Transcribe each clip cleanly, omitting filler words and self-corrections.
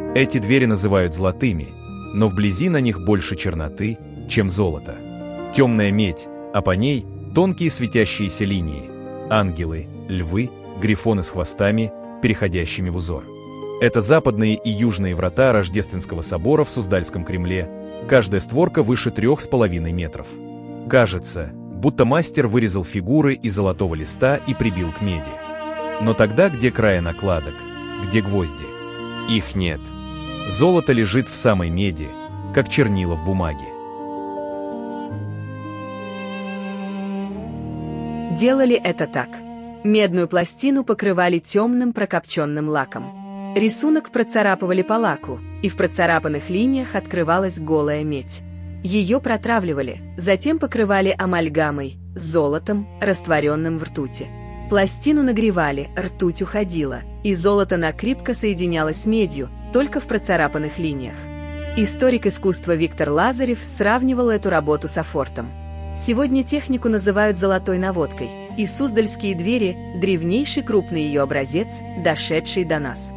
Эти двери называют золотыми, но вблизи на них больше черноты, чем золото. Темная медь, а по ней тонкие светящиеся линии. Ангелы, львы, грифоны с хвостами, переходящими в узор. Это западные и южные врата Рождественского собора в Суздальском Кремле. Каждая створка выше 3,5 метров. Кажется, будто мастер вырезал фигуры из золотого листа и прибил к меди. Но тогда где края накладок? Где гвозди? Их нет. Золото лежит в самой меди, как чернила в бумаге. Делали это так. Медную пластину покрывали темным прокопченным лаком. Рисунок процарапывали по лаку, и в процарапанных линиях открывалась голая медь. Ее протравливали, затем покрывали амальгамой, с золотом, растворенным в ртути. Пластину нагревали, ртуть уходила, и золото накрепко соединялось с медью, только в процарапанных линиях. Историк искусства Виктор Лазарев сравнивал эту работу с афортом. Сегодня технику называют золотой наводкой, и суздальские двери – древнейший крупный ее образец, дошедший до нас.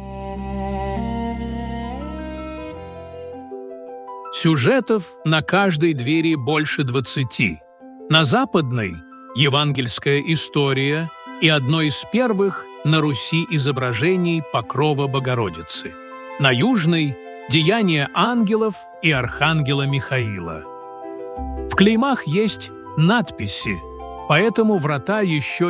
Сюжетов на каждой двери больше 20. На западной – евангельская история и одно из первых на Руси изображений Покрова Богородицы. На южной – деяния ангелов и архангела Михаила. В клеймах есть надписи, поэтому врата еще